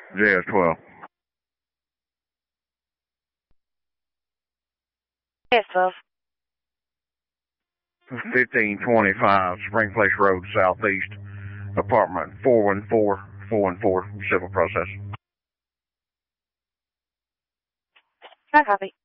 JS12. JS12. 1525 Spring Place Road, Southeast, apartment 414, civil process. I copy.